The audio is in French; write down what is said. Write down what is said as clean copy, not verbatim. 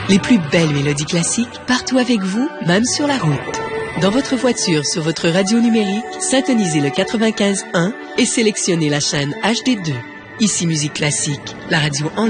Les plus belles mélodies classiques partout avec vous, même sur la route. Dans votre voiture, sur votre radio numérique, syntonisez le 95.1 et sélectionnez la chaîne HD2. Ici Musique Classique, la radio en ligne.